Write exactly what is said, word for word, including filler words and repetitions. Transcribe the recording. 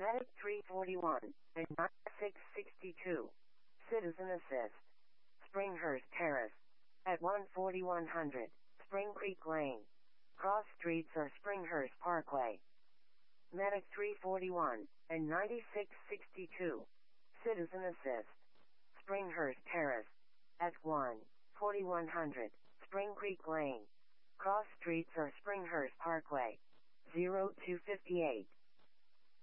Medic three forty-one and six sixty-two. Citizen Assist. Springhurst Terrace. At one forty-one hundred, Spring Creek Lane. Cross streets are Springhurst Parkway. Medic three forty-one and ninety-six sixty-two. Citizen Assist. Springhurst Terrace. At one forty-one hundred, Spring Creek Lane. Cross streets are Springhurst Parkway. zero two fifty-eight.